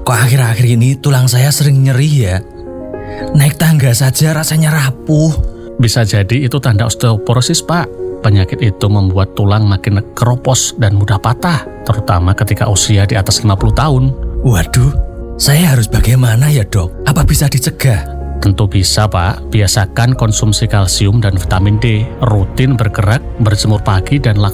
Kok akhir-akhir ini tulang saya sering nyeri ya? Naik tangga saja rasanya rapuh. Bisa jadi itu tanda osteoporosis, Pak. Penyakit itu membuat tulang makin keropos dan mudah patah, terutama ketika usia di atas 50 tahun. Waduh, saya harus bagaimana ya dok? Apa bisa dicegah? Tentu bisa, Pak. Biasakan konsumsi kalsium dan vitamin D, rutin bergerak, berjemur pagi, dan lakukan